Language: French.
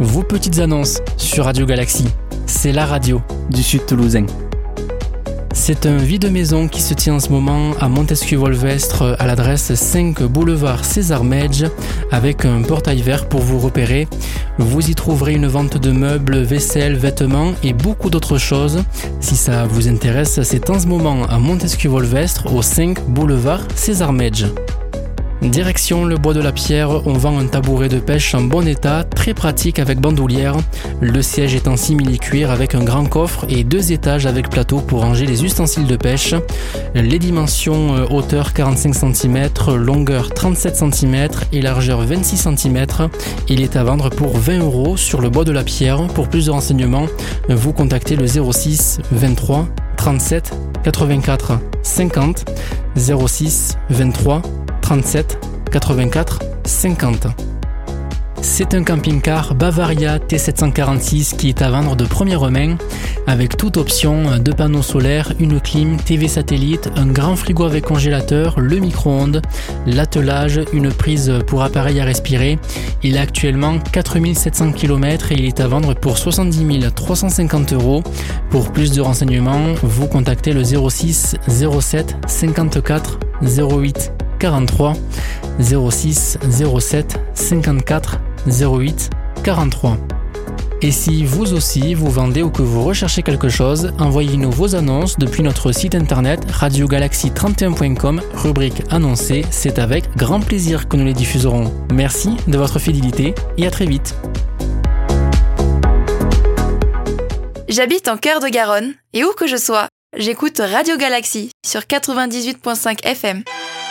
vos petites annonces sur Radio Galaxie. C'est la radio du Sud toulousain. C'est un vide maison qui se tient en ce moment à Montesquieu-Volvestre à l'adresse 5 boulevard César Medj avec un portail vert pour vous repérer. Vous y trouverez une vente de meubles, vaisselle, vêtements et beaucoup d'autres choses. Si ça vous intéresse, c'est en ce moment à Montesquieu-Volvestre au 5 boulevard César Medj. Direction le bois de la Pierre, on vend un tabouret de pêche en bon état, très pratique avec bandoulière. Le siège est en simili-cuir avec un grand coffre et 2 étages avec plateau pour ranger les ustensiles de pêche. Les dimensions hauteur 45 cm, longueur 37 cm et largeur 26 cm. Il est à vendre pour 20 € sur le bois de la Pierre. Pour plus de renseignements, vous contactez le 06 23 37 84 50 06 23 37 84 50. C'est un camping-car Bavaria T746 qui est à vendre de première main avec toute option, 2 panneaux solaires, une clim, TV satellite, un grand frigo avec congélateur, le micro-ondes, l'attelage, une prise pour appareil à respirer. Il a actuellement 4700 km et il est à vendre pour 70 350 €. Pour plus de renseignements, vous contactez le 06 07 54 08 43 06 07 54 08 43. Et si vous aussi vous vendez ou que vous recherchez quelque chose, envoyez-nous vos annonces depuis notre site internet radiogalaxie31.com, rubrique annoncée. C'est avec grand plaisir que nous les diffuserons. Merci de votre fidélité et à très vite. J'habite en cœur de Garonne et où que je sois, j'écoute Radio Galaxie sur 98.5 FM.